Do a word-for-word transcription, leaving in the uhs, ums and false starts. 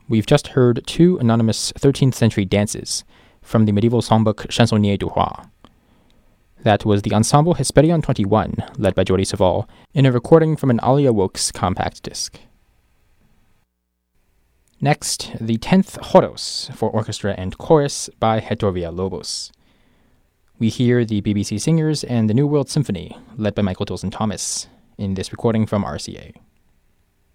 We've just heard two anonymous thirteenth century dances from the medieval songbook Chansonnier du Roi. That was the Ensemble Hesperion twenty-one, led by Jordi Savall, in a recording from an Alia Wokes compact disc. Next, the tenth Choros for orchestra and chorus by Héctor Villalobos. We hear the B B C Singers and the New World Symphony, led by Michael Tilson Thomas, in this recording from R C A.